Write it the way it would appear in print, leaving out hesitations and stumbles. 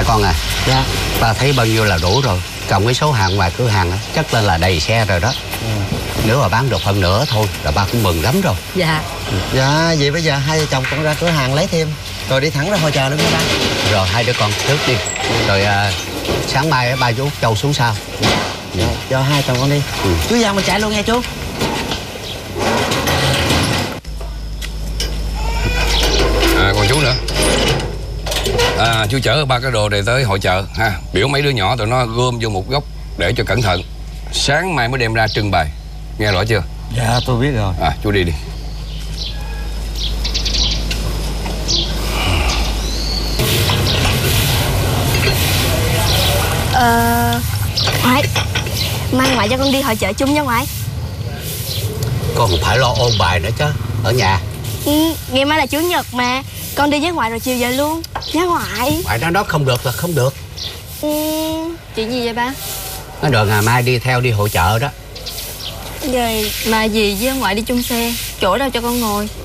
con à. Dạ. Ba thấy bao nhiêu là đủ rồi. Cộng cái số hàng ngoài cửa hàng chắc là đầy xe rồi đó. Nếu mà bán được phần nữa thôi là ba cũng mừng lắm rồi. Dạ. Dạ, vậy bây giờ hai vợ chồng con ra cửa hàng lấy thêm, rồi đi thẳng ra hội chợ luôn nha ba. Rồi hai đứa con trước đi. Rồi sáng mai ba với Út Châu xuống sau. Dạ, cho hai chồng con đi. Chú Giang mình chạy luôn nha chú. Còn chú nữa. Chú chở ba cái đồ này tới hội chợ ha. Biểu mấy đứa nhỏ tụi nó gom vô một góc để cho cẩn thận. Sáng mai mới đem ra trưng bày. Nghe rõ chưa? Dạ tôi biết rồi. Chú đi đi. Ngoại, mai ngoại cho con đi hội chợ chung nha ngoại. Con không phải lo ôn bài nữa chứ. Ở nhà. Ngày mai là chủ nhật mà. Con đi với ngoại rồi chiều về luôn nha ngoại. Ngoại nó nói không được là không được. Chuyện gì vậy ba? Nó đợi ngày mai đi theo đi hội chợ đó. Rồi Mà dì với ngoại đi chung xe, chỗ đâu cho con ngồi?